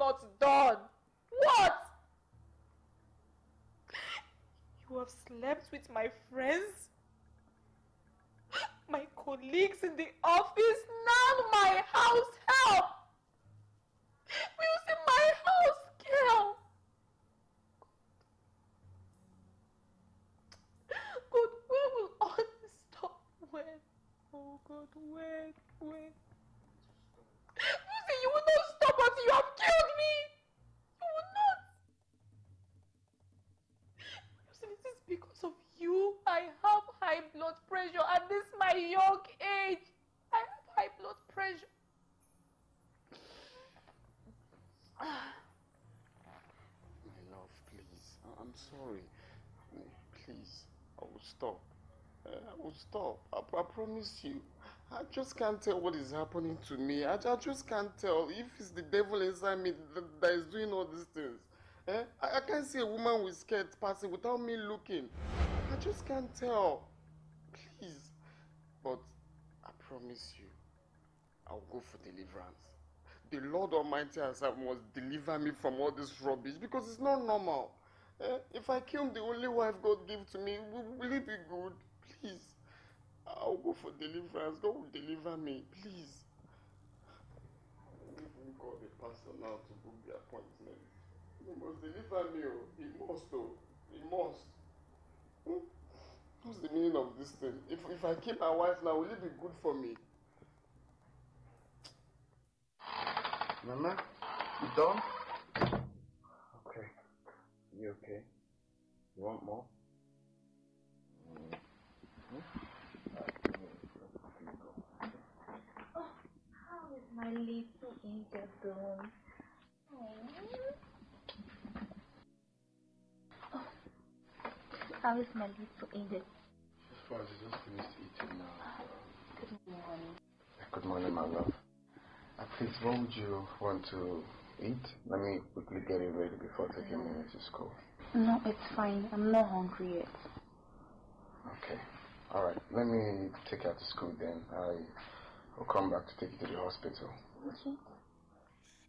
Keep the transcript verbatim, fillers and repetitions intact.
not done? What? You have slept with my friends, my colleagues in the office, now my house help. Will see my house girl. God, when will all this stop? When? Oh God, when? When? You say you will not stop until you have killed me. You will not. You see, this is because of you. I have high blood pressure at this my young age. I have high blood pressure. My love, please. I'm sorry. Please, I will stop. I will stop. I, I promise you. I just can't tell what is happening to me. I, I just can't tell if it's the devil inside me that, that is doing all these things. Eh? I, I can't see a woman with skirt passing without me looking. I just can't tell. Please. But I promise you, I'll go for deliverance. The Lord Almighty has must deliver me from all this rubbish because it's not normal. Eh? If I kill the only wife God gave to me, will, will it be good? Please. I'll go for deliverance. God will deliver me. Please. Even call the pastor now to book the appointment. He must deliver me. Oh. He must. Oh. He must. Hmm? What's the meaning of this thing? If, if I kill my wife now, will it be good for me? Mama, you done? Okay. You okay? You want more? Hmm? Oh, how is my little angel doing? Oh. Oh, how is my little angel? As far as you just finished eating now. Good morning. Good morning, my love. Uh, please, what would you want to eat? Let me quickly get it ready before taking me to school. No, it's fine. I'm not hungry yet. Okay. Alright, let me take you out to school then. I will come back to take you to the hospital. Okay.